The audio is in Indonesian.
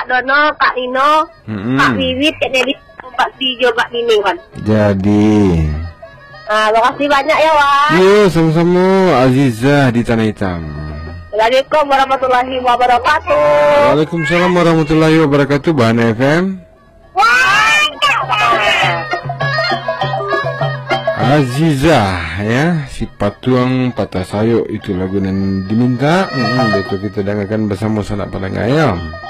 Dono, Kak Nino, Kak Wiwit, Kak Nedi, Pak Dijo, Pak Nining kan. Jadi. Makasih banyak ya Wan. Yuk sama-sama Azizah di Tanah Hitam. Assalamualaikum warahmatullahi wabarakatuh. Waalaikumsalam warahmatullahi wabarakatuh. Bahan FM. Azizah ya, si patuang patah sayuk itu lagu yang diminta. Besok kita dengarkan bersama Sanak Padang Ayam.